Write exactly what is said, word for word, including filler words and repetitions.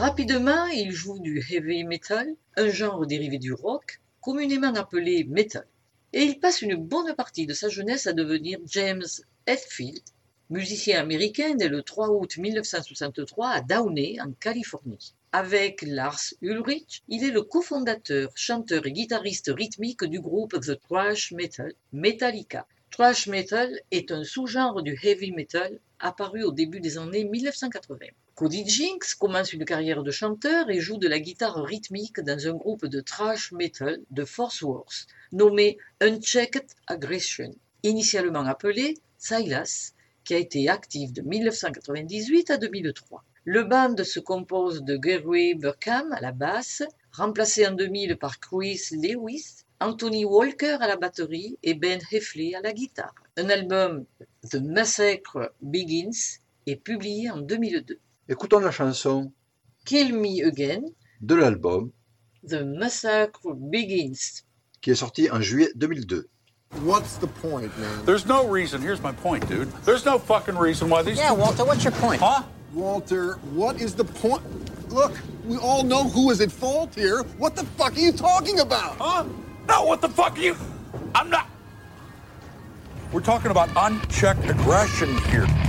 Rapidement, il joue du heavy metal, un genre dérivé du rock, communément appelé metal. Et il passe une bonne partie de sa jeunesse à devenir James Hetfield, musicien américain né le trois août mille neuf cent soixante-trois à Downey, en Californie. Avec Lars Ulrich, il est le cofondateur, chanteur et guitariste rythmique du groupe The Thrash Metal, Metallica. Thrash metal est un sous-genre du heavy metal apparu au début des années mille neuf cent quatre-vingts. Cody Jinks commence une carrière de chanteur et joue de la guitare rythmique dans un groupe de thrash metal de Fort Worth, nommé Unchecked Aggression, initialement appelé Silas, qui a été actif de mille neuf cent quatre-vingt-dix-huit à deux mille trois. Le band se compose de Gary Burkham à la basse, remplacé en deux mille par Chris Lewis, Anthony Walker à la batterie et Ben Heffley à la guitare. Un album, The Massacre Begins, est publié en deux mille deux. Écoutons la chanson Kill Me Again de l'album The Massacre Begins, qui est sorti en juillet deux mille deux. What's the point, man? There's no reason. Here's my point, dude. There's no fucking reason why these. Yeah, Walter, what's your point? Huh? Walter, what is the point? Look, we all know who is at fault here. What the fuck are you talking about? Huh? No, what the fuck are you? I'm not. We're talking about unchecked aggression here.